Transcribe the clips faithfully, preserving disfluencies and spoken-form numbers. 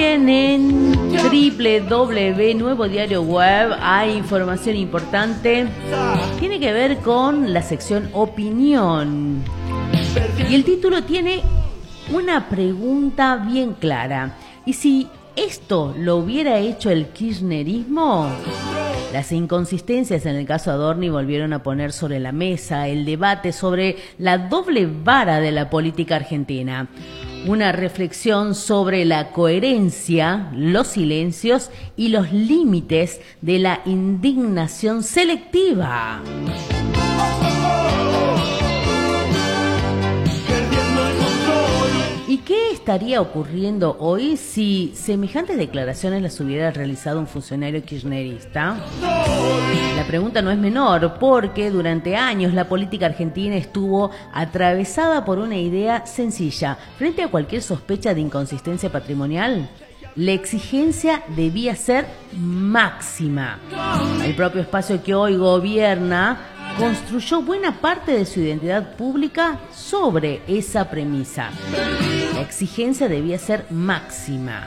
también en doble u doble u doble u punto nuevo diario web hay información importante. Tiene que ver con la sección opinión. Y el título tiene una pregunta bien clara. ¿Y si esto lo hubiera hecho el kirchnerismo? Las inconsistencias en el caso Adorni volvieron a poner sobre la mesa el debate sobre la doble vara de la política argentina. Una reflexión sobre la coherencia, los silencios y los límites de la indignación selectiva. ¿Y qué estaría ocurriendo hoy si semejantes declaraciones las hubiera realizado un funcionario kirchnerista? La pregunta no es menor, porque durante años la política argentina estuvo atravesada por una idea sencilla. Frente a cualquier sospecha de inconsistencia patrimonial, la exigencia debía ser máxima. El propio espacio que hoy gobierna construyó buena parte de su identidad pública sobre esa premisa. La exigencia debía ser máxima.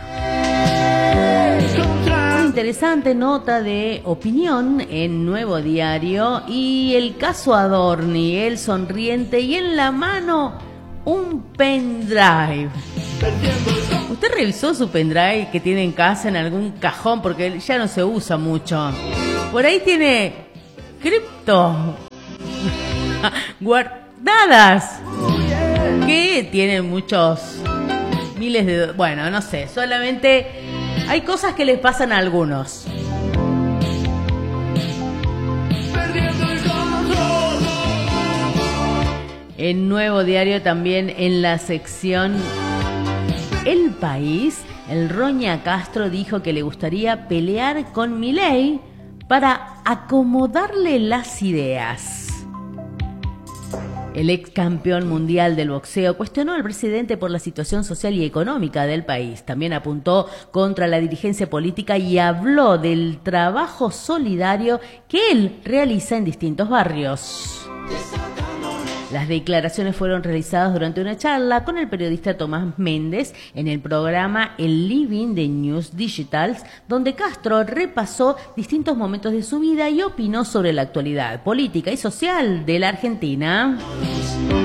Una interesante nota de opinión en Nuevo Diario y el caso Adorni, el sonriente y en la mano un pendrive. ¿Usted revisó su pendrive que tiene en casa en algún cajón? Porque ya no se usa mucho. Por ahí tiene cripto guardadas que tienen muchos miles de... Bueno, no sé, solamente hay cosas que les pasan a algunos. En Nuevo Diario también en la sección El País, el Roña Castro dijo que le gustaría pelear con Milei para acomodarle las ideas. El ex campeón mundial del boxeo cuestionó al presidente por la situación social y económica del país. También apuntó contra la dirigencia política y habló del trabajo solidario que él realiza en distintos barrios. Las declaraciones fueron realizadas durante una charla con el periodista Tomás Méndez en el programa El Living de News Digitals, donde Castro repasó distintos momentos de su vida y opinó sobre la actualidad política y social de la Argentina.